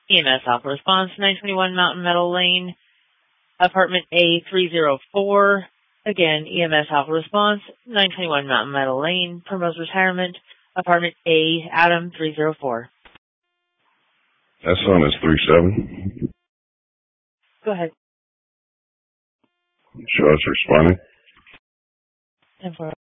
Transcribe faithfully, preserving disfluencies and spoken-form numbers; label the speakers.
Speaker 1: E M S Alpha Response, nine twenty-one Mountain Meadow Lane, apartment A three oh four. Again, E M S Alpha Response, nine twenty-one Mountain Meadow Lane, Primrose Retirement, apartment A, Adam three oh four.
Speaker 2: That son is three seven.
Speaker 1: Go ahead.
Speaker 2: Sure, it's responding.
Speaker 1: ten four.